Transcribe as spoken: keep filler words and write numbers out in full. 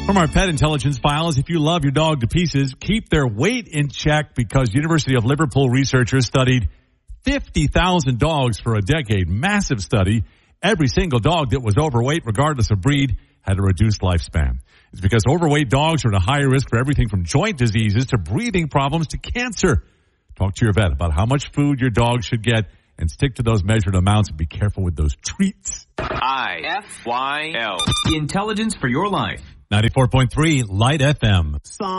From our pet intelligence files, if you love your dog to pieces, keep their weight in check because University of Liverpool researchers studied fifty thousand dogs for a decade. Massive study. Every single dog that was overweight, regardless of breed, had a reduced lifespan. It's because overweight dogs are at a higher risk for everything from joint diseases to breathing problems to cancer. Talk to your vet about how much food your dog should get and stick to those measured amounts and be careful with those treats. I F Y L. Intelligence for your life. ninety-four point three Light F M.